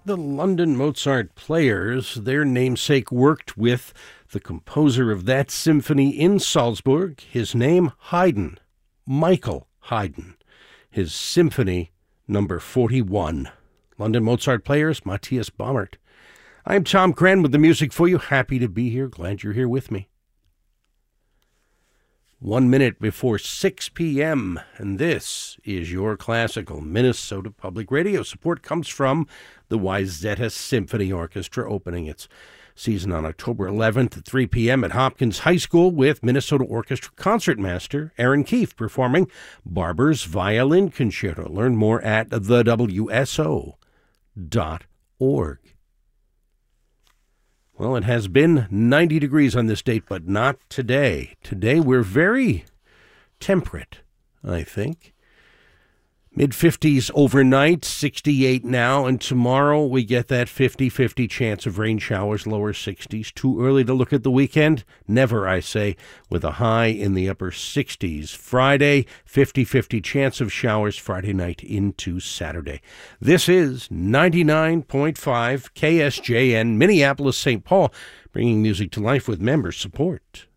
The London Mozart Players, their namesake, worked with the composer of that symphony in Salzburg. His name, Haydn, Michael Haydn. His Symphony number 41. London Mozart Players, Matthias Baumert. I'm Tom Crenn with the music for you. Happy to be here. Glad you're here with me. 1 minute before 6 p.m., and this is your classical Minnesota Public Radio. Support comes from the Wayzata Symphony Orchestra, opening its season on October 11th at 3 p.m. at Hopkins High School with Minnesota Orchestra Concertmaster Aaron Keefe performing Barber's Violin Concerto. Learn more at thewso.org. Well, it has been 90 degrees on this date, but not today. Today we're very temperate, I think. Mid-50s overnight, 68 now, and tomorrow we get that 50-50 chance of rain showers, lower 60s. Too early to look at the weekend? Never, I say, with a high in the upper 60s. Friday, 50-50 chance of showers Friday night into Saturday. This is 99.5 KSJN, Minneapolis, St. Paul, bringing music to life with member support.